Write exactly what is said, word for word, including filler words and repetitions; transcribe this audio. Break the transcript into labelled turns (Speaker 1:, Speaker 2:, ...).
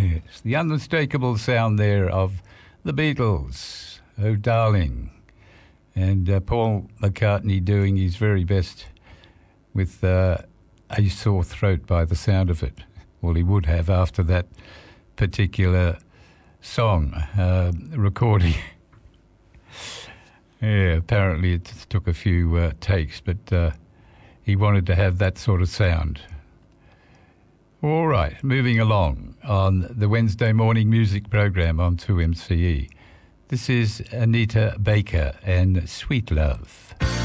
Speaker 1: Yes, the unmistakable sound there of the Beatles, Oh Darling, and uh, Paul McCartney doing his very best with uh, a sore throat by the sound of it. Well, he would have after that particular song uh, recording. Yeah, apparently it took a few uh, takes, but uh, he wanted to have that sort of sound. All right, moving along on the Wednesday morning music program on two M C E. This is Anita Baker and Sweet Love.